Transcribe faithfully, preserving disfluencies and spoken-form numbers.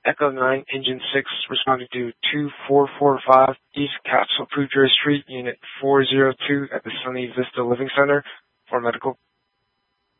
Echo nine, Engine six, responding to two four four five East Castle Poudre Street, Unit four zero two at the Sunny Vista Living Center for medical